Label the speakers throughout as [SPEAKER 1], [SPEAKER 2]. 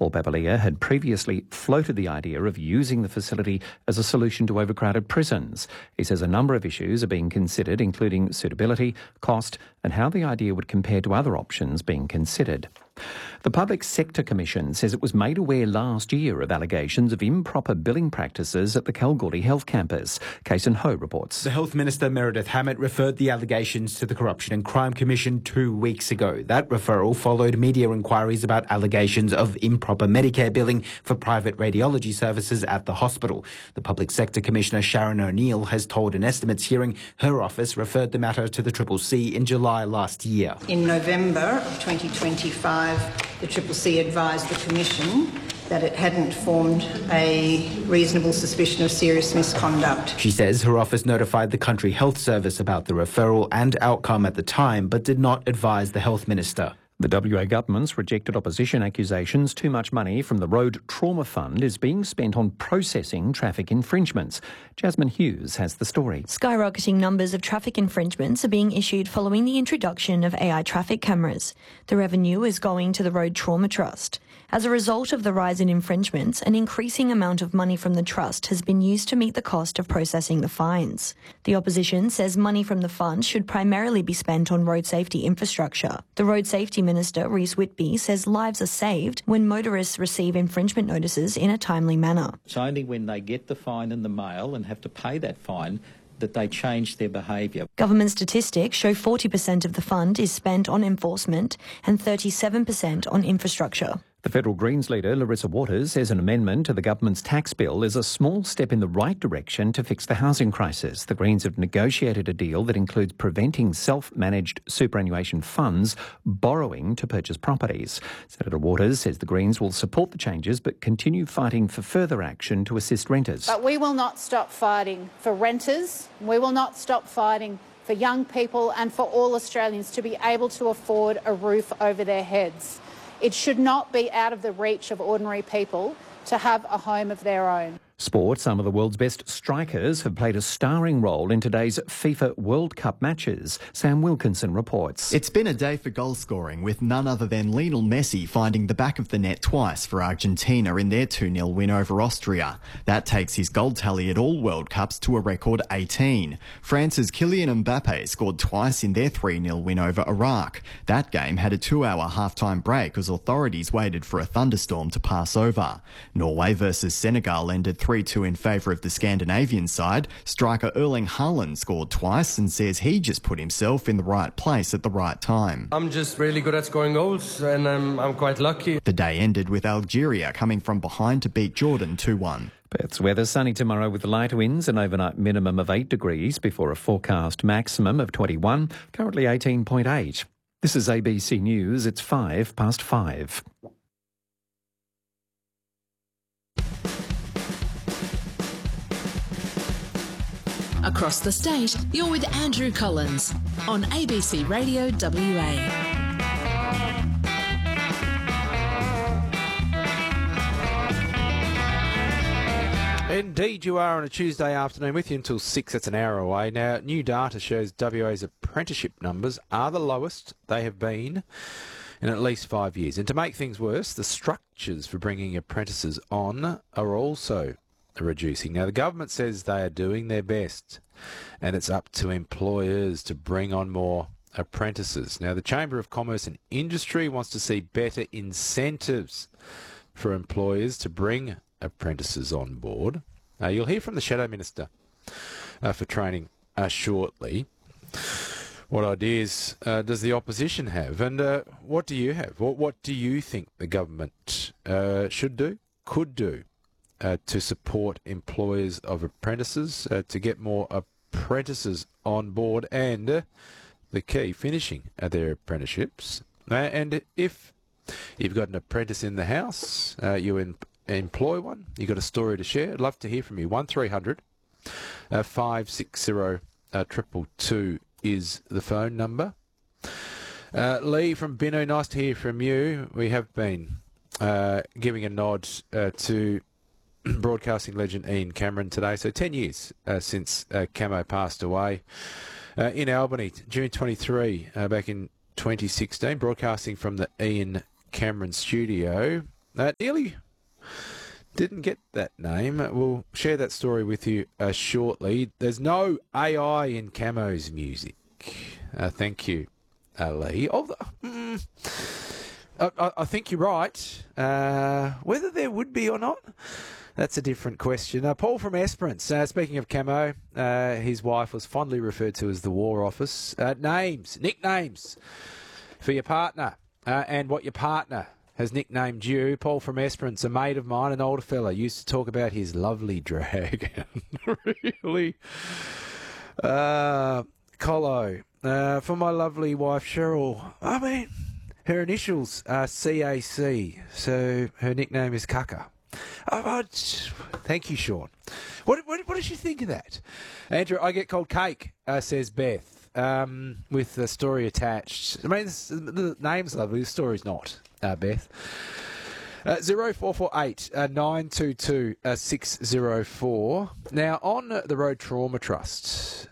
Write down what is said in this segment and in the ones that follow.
[SPEAKER 1] Paul Papalia had previously floated the idea of using the facility as a solution to overcrowded prisons. He says a number of issues are being considered, including suitability, cost, and how the idea would compare to other options being considered. The Public Sector Commission says it was made aware last year of allegations of improper billing practices at the Kalgoorlie Health Campus. Kason Ho reports.
[SPEAKER 2] The Health Minister Meredith Hammett referred the allegations to the Corruption and Crime Commission 2 weeks ago. That referral followed media inquiries about allegations of improper Medicare billing for private radiology services at the hospital. The Public Sector Commissioner Sharon O'Neill has told an estimates hearing her office referred the matter to the CCC in July last year.
[SPEAKER 3] In November of 2025, the CCC advised the Commission that it hadn't formed a reasonable suspicion of serious misconduct.
[SPEAKER 2] She says her office notified the Country Health Service about the referral and outcome at the time, but did not advise the Health Minister.
[SPEAKER 1] The WA government's rejected opposition accusations too much money from the Road Trauma Fund is being spent on processing traffic infringements. Jasmine Hughes has the story.
[SPEAKER 4] Skyrocketing numbers of traffic infringements are being issued following the introduction of AI traffic cameras. The revenue is going to the Road Trauma Trust. As a result of the rise in infringements, an increasing amount of money from the trust has been used to meet the cost of processing the fines. The opposition says money from the fund should primarily be spent on road safety infrastructure. The Road Safety Minister, Rhys Whitby, says lives are saved when motorists receive infringement notices in a timely manner.
[SPEAKER 5] It's only when they get the fine in the mail and have to pay that fine that they change their behaviour.
[SPEAKER 4] Government statistics show 40% of the fund is spent on enforcement and 37% on infrastructure.
[SPEAKER 1] The Federal Greens leader, Larissa Waters, says an amendment to the government's tax bill is a small step in the right direction to fix the housing crisis. The Greens have negotiated a deal that includes preventing self-managed superannuation funds borrowing to purchase properties. Senator Waters says the Greens will support the changes but continue fighting for further action to assist renters.
[SPEAKER 6] But we will not stop fighting for renters. We will not stop fighting for young people and for all Australians to be able to afford a roof over their heads. It should not be out of the reach of ordinary people to have a home of their own.
[SPEAKER 1] Sport. Some of the world's best strikers have played a starring role in today's FIFA World Cup matches. Sam Wilkinson reports.
[SPEAKER 7] It's been a day for goal scoring, with none other than Lionel Messi finding the back of the net twice for Argentina in their 2-0 win over Austria. That takes his goal tally at all World Cups to a record 18. France's Kylian Mbappe scored twice in their 3-0 win over Iraq. That game had a 2-hour half-time break as authorities waited for a thunderstorm to pass over. Norway versus Senegal ended 3-2 in favour of the Scandinavian side. Striker Erling Haaland scored twice and says he just put himself in the right place at the right time.
[SPEAKER 8] I'm just really good at scoring goals and I'm quite lucky.
[SPEAKER 7] The day ended with Algeria coming from behind to beat Jordan 2-1.
[SPEAKER 1] Perth's weather sunny tomorrow with light winds, an overnight minimum of 8 degrees before a forecast maximum of 21, currently 18.8. This is ABC News. It's 5:05.
[SPEAKER 9] Across the state, you're with Andrew Collins on ABC Radio WA.
[SPEAKER 10] Indeed you are on a Tuesday afternoon with you until 6. That's an hour away. Now, new data shows WA's apprenticeship numbers are the lowest they have been in at least 5 years. And to make things worse, the structures for bringing apprentices on are also reducing. Now, the government says they are doing their best and it's up to employers to bring on more apprentices. Now, the Chamber of Commerce and Industry wants to see better incentives for employers to bring apprentices on board. You'll hear from the Shadow Minister for Training shortly. What ideas does the opposition have, and what do you have? What do you think the government should do, could do, to support employers of apprentices, to get more apprentices on board, and the key, finishing their apprenticeships? And if you've got an apprentice in the house, you employ one, you've got a story to share, I'd love to hear from you. 1300 560 222 is the phone number. Lee from Binoo, nice to hear from you. We have been giving a nod to broadcasting legend Ian Cameron today. So 10 years since Camo passed away in Albany, June 23, back in 2016, broadcasting from the Ian Cameron studio. Nearly didn't get that name. We'll share that story with you shortly. There's no AI in Camo's music. Thank you, Lee. I think you're right. Whether there would be or not, that's a different question. Paul from Esperance, speaking of Camo, his wife was fondly referred to as the War Office. Nicknames for your partner and what your partner has nicknamed you. Paul from Esperance, a mate of mine, an older fella, used to talk about his lovely dragon. Really? Colo. For my lovely wife, Cheryl, I mean, her initials are CAC, so her nickname is Kaka. Thank you, Sean. What did you think of that? Andrew, I get called Cake, says Beth, with the story attached. I mean, the name's lovely, the story's not, Beth. 0448 922 604. Now, on the Road Trauma Trust,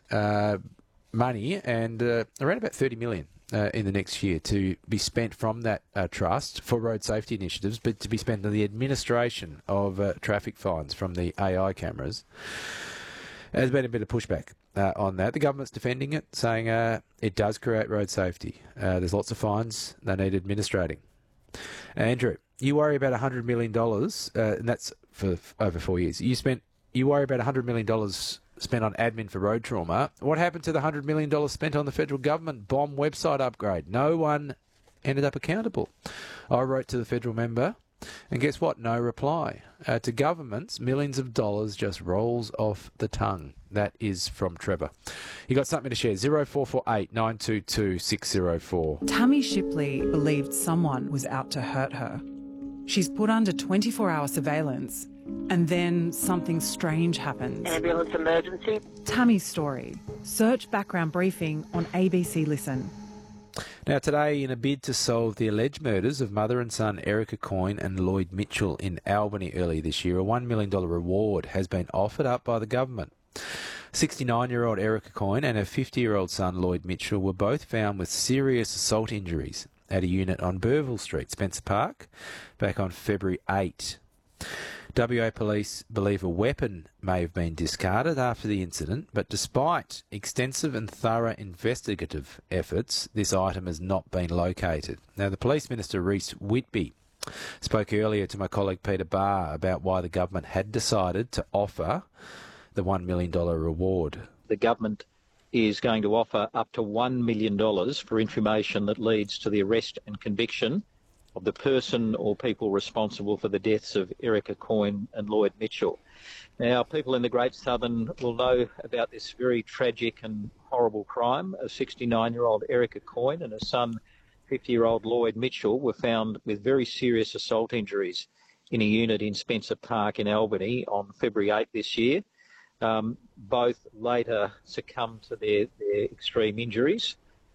[SPEAKER 10] money and around about 30 million in the next year to be spent from that trust for road safety initiatives, but to be spent on the administration of traffic fines from the AI cameras. There's been a bit of pushback on that. The government's defending it, saying it does create road safety. There's lots of fines. They need administrating. Andrew, you worry about $100 million, and that's for over 4 years. You worry about $100 million spent on admin for road trauma. What happened to the $100 million spent on the federal government bomb website upgrade? No one ended up accountable. I wrote to the federal member, and guess what? No reply. To governments, millions of dollars just rolls off the tongue. That is from Trevor. You got something to share? 0448 922 604.
[SPEAKER 11] Tammy Shipley believed someone was out to hurt her. She's put under 24-hour surveillance, and then something strange happens.
[SPEAKER 12] Ambulance emergency.
[SPEAKER 11] Tammy's story. Search background briefing on ABC Listen.
[SPEAKER 10] Now today, in a bid to solve the alleged murders of mother and son Erica Coyne and Lloyd Mitchell in Albany early this year, a $1 million reward has been offered up by the government. 69-year-old Erica Coyne and her 50-year-old son Lloyd Mitchell were both found with serious assault injuries at a unit on Burville Street, Spencer Park, back on February 8. WA Police believe a weapon may have been discarded after the incident, but despite extensive and thorough investigative efforts, this item has not been located. Now, the Police Minister, Reece Whitby, spoke earlier to my colleague Peter Barr about why the government had decided to offer the $1 million reward.
[SPEAKER 5] The government is going to offer up to $1 million for information that leads to the arrest and conviction of the person or people responsible for the deaths of Erica Coyne and Lloyd Mitchell. Now, people in the Great Southern will know about this very tragic and horrible crime. A 69-year-old Erica Coyne and her son, 50-year-old Lloyd Mitchell, were found with very serious assault injuries in a unit in Spencer Park in Albany on February 8 this year. Both later succumbed to their extreme injuries.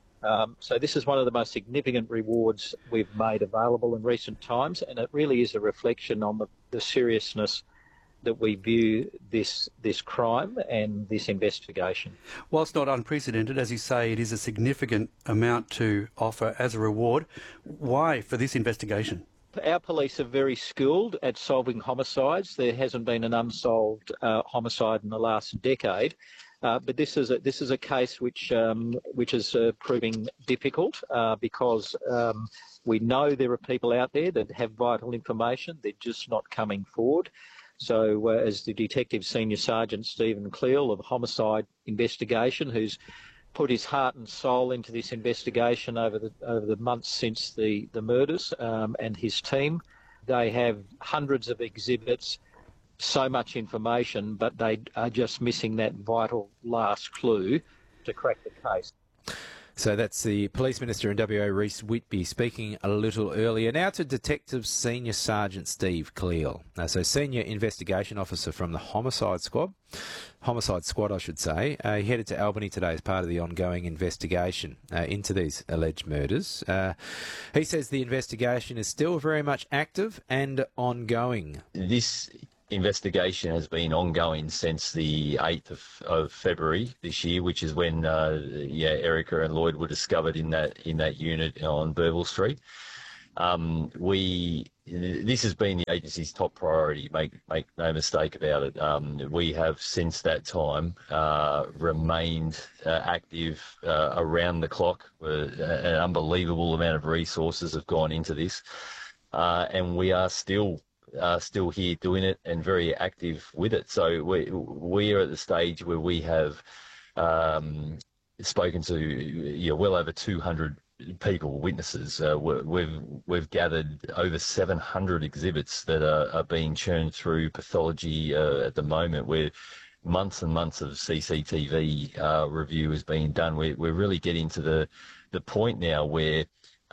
[SPEAKER 5] So this is one of the most significant rewards we've made available in recent times, and it really is a reflection on the seriousness that we view this crime and this investigation.
[SPEAKER 13] Whilst not unprecedented, as you say, it is a significant amount to offer as a reward. Why for this investigation?
[SPEAKER 5] Our police are very skilled at solving homicides. There hasn't been an unsolved homicide in the last decade. But this is a case which is proving difficult because we know there are people out there that have vital information. They're just not coming forward. So as the Detective Senior Sergeant Stephen Cleal of Homicide Investigation, who's put his heart and soul into this investigation over the months since the murders, and his team, they have hundreds of exhibits, so much information, but they are just missing that vital last clue to crack the case.
[SPEAKER 10] So that's the Police Minister in WA, Reece Whitby, speaking a little earlier. Now to Detective Senior Sergeant Steve Cleal. So Senior Investigation Officer from the Homicide Squad, I should say. He headed to Albany today as part of the ongoing investigation into these alleged murders. He says the investigation is still very much active and ongoing.
[SPEAKER 14] This investigation has been ongoing since the 8th of February this year, which is when Erica and Lloyd were discovered in that unit on Burville Street. We this has been the agency's top priority. Make no mistake about it. We have since that time remained active around the clock. An unbelievable amount of resources have gone into this, and we are still here doing it and very active with it. So we are at the stage where we have spoken to well over 200 people, witnesses. We've gathered over 700 exhibits that are being churned through pathology at the moment, where months and months of CCTV review is being done. We're really getting to the point now where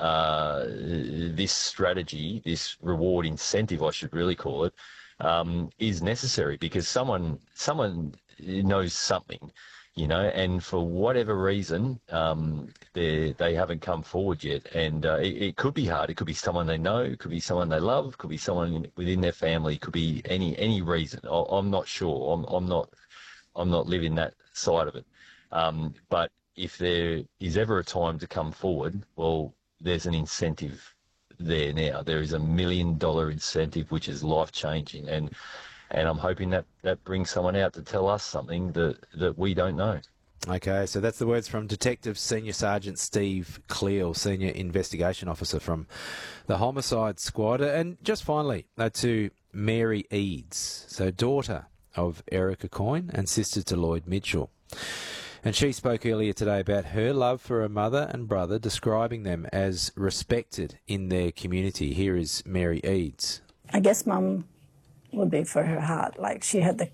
[SPEAKER 14] this strategy, this reward incentive, I should really call it, is necessary, because someone knows something, and for whatever reason, they haven't come forward yet. And it could be hard. It could be someone they know, it could be someone they love, it could be someone within their family, it could be any reason. I'm not sure. I'm not living that side of it. But if there is ever a time to come forward, well, there's an incentive there now. There is $1 million incentive, which is life-changing. And I'm hoping that brings someone out to tell us something that we don't know.
[SPEAKER 10] Okay, so that's the words from Detective Senior Sergeant Steve Cleal, Senior Investigation Officer from the Homicide Squad. And just finally, to Mary Eads, so daughter of Erica Coyne and sister to Lloyd Mitchell. And she spoke earlier today about her love for her mother and brother, describing them as respected in their community. Here is Mary Eads.
[SPEAKER 12] I guess Mum would be for her heart. Like, she had the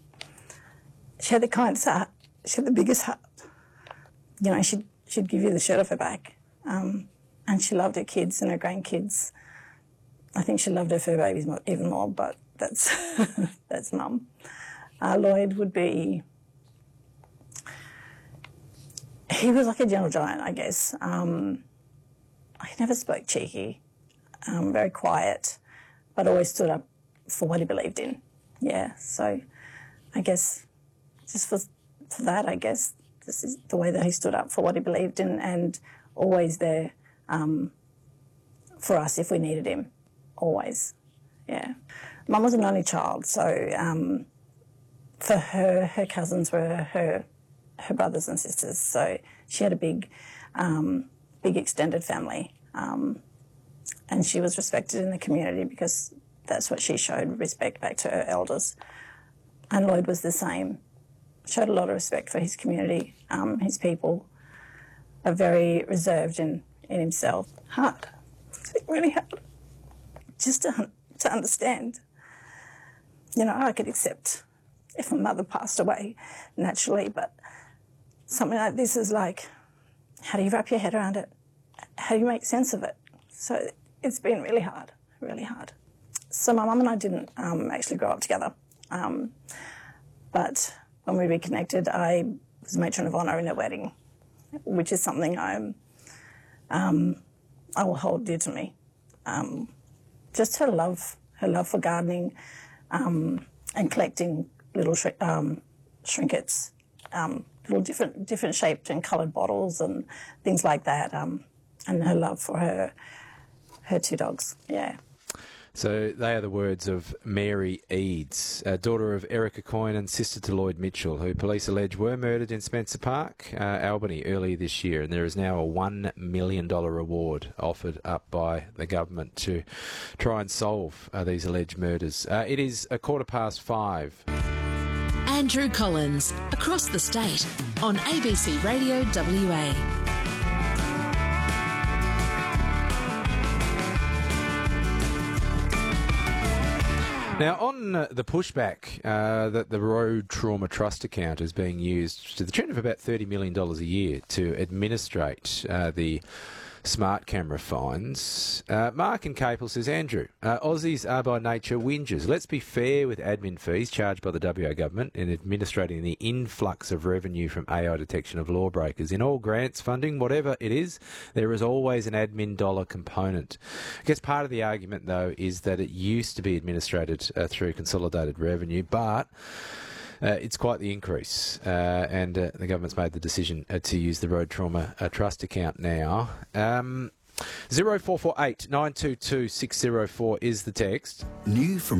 [SPEAKER 12] kindest heart. She had the biggest heart. She'd give you the shirt off her back. And she loved her kids and her grandkids. I think she loved her fur babies even more, but that's that's Mum. Lloyd would be... He was like a gentle giant, I guess. He never spoke cheeky, very quiet, but always stood up for what he believed in. Yeah, so I guess just for that, I guess this is the way that he stood up for what he believed in, and always there for us if we needed him, always. Yeah. Mum was an only child, so for her cousins were her brothers and sisters, so she had a big extended family, and she was respected in the community because that's what she showed, respect back to her elders. And Lloyd was the same, showed a lot of respect for his community, his people, are very reserved in himself. Hard, it's really hard, just to understand. I could accept if my mother passed away naturally, but something like this is like, how do you wrap your head around it? How do you make sense of it? So it's been really hard, really hard. So my mum and I didn't actually grow up together, but when we reconnected, I was matron of honour in her wedding, which is something I will hold dear to me. Just her love for gardening and collecting little trinkets, little different shaped and coloured bottles and things like that, and her love for her two dogs. Yeah.
[SPEAKER 10] So they are the words of Mary Eads, daughter of Erica Coyne and sister to Lloyd Mitchell, who police allege were murdered in Spencer Park, Albany, earlier this year. And there is now a $1 million reward offered up by the government to try and solve these alleged murders. It is 5:15.
[SPEAKER 9] Andrew Collins, across the state on ABC Radio WA.
[SPEAKER 10] Now, on the pushback that the Road Trauma Trust account is being used to the tune of about $30 million a year to administrate the smart camera fines, Mark in Capel says, Andrew, Aussies are by nature whingers. Let's be fair with admin fees charged by the WA government in administrating the influx of revenue from AI detection of lawbreakers. In all grants funding, whatever it is, there is always an admin dollar component. I guess part of the argument, though, is that it used to be administrated through consolidated revenue, but it's quite the increase, and the government's made the decision to use the Road Trauma Trust account now. 0448 922 604 is the text.
[SPEAKER 15] New from